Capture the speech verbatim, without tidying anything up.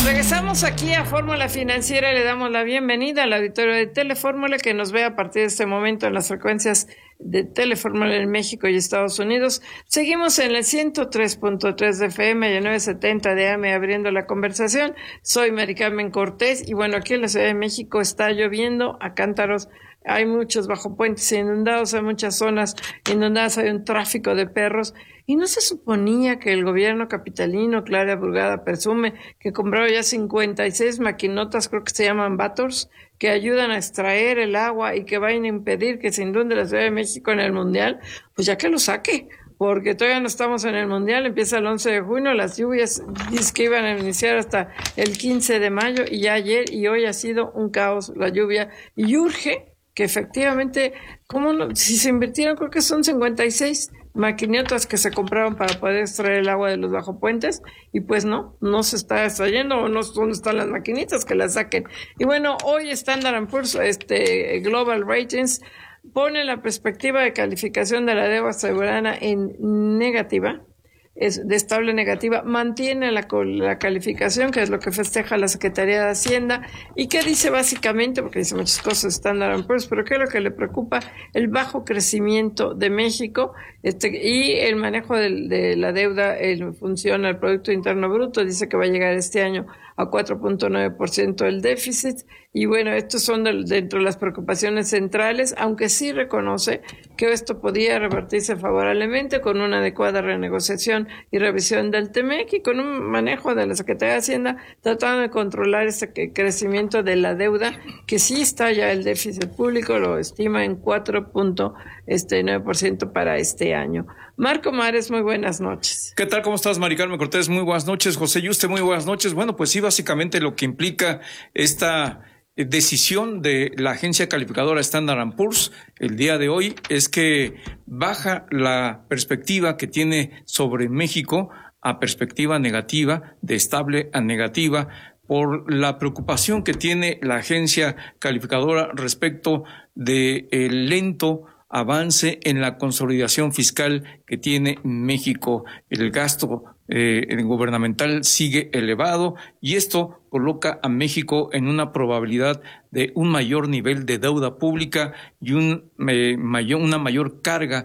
Regresamos aquí a Fórmula Financiera y le damos la bienvenida al auditorio de Telefórmula que nos ve a partir de este momento en las frecuencias de Telefórmula en México y Estados Unidos. Seguimos en el ciento tres punto tres de F M y el novecientos setenta de A M abriendo la conversación. Soy Mari Carmen Cortés y bueno, aquí en la Ciudad de México está lloviendo a cántaros. Hay muchos bajopuentes inundados, hay muchas zonas inundadas, hay un tráfico de perros. Y no se suponía que el gobierno capitalino, Clara Burgada, presume que compró ya cincuenta y seis maquinotas, creo que se llaman Vators, que ayudan a extraer el agua y que vayan a impedir que se inunde la Ciudad de México en el Mundial, pues ya que lo saque, porque todavía no estamos en el Mundial, empieza el once de junio, las lluvias dice que iban a iniciar hasta el quince de mayo y ya ayer y hoy ha sido un caos la lluvia y urge que efectivamente, ¿cómo no? Si se invirtieron, creo que son cincuenta y seis maquinotas que se compraron para poder extraer el agua de los bajopuentes y pues no, no se está extrayendo o no, ¿dónde están las maquinitas que las saquen? Y bueno, hoy Standard and Poor's, este, Global Ratings, pone la perspectiva de calificación de la deuda soberana en negativa, es de estable negativa, mantiene la, la calificación, que es lo que festeja la Secretaría de Hacienda, y que dice básicamente, porque dice muchas cosas Standard and Poor's, pero que es lo que le preocupa, el bajo crecimiento de México este, y el manejo de, de la deuda en función al Producto Interno Bruto, dice que va a llegar este año a cuatro punto nueve por ciento del déficit, y bueno, estos son de, dentro de las preocupaciones centrales, aunque sí reconoce que esto podía revertirse favorablemente con una adecuada renegociación y revisión del TEMEC y con un manejo de la Secretaría de Hacienda tratando de controlar este crecimiento de la deuda, que sí está ya el déficit público, lo estima en cuatro punto nueve por ciento para este año. Marco Mares, muy buenas noches. ¿Qué tal? ¿Cómo estás, Mari Carmen Cortés? Muy buenas noches. José Yuste, muy buenas noches. Bueno, pues sí, básicamente lo que implica esta decisión de la agencia calificadora Standard and Poor's el día de hoy es que baja la perspectiva que tiene sobre México a perspectiva negativa, de estable a negativa, por la preocupación que tiene la agencia calificadora respecto de el lento avance en la consolidación fiscal que tiene México. El gasto eh, gubernamental sigue elevado y esto coloca a México en una probabilidad de un mayor nivel de deuda pública y un, eh, mayor, una mayor carga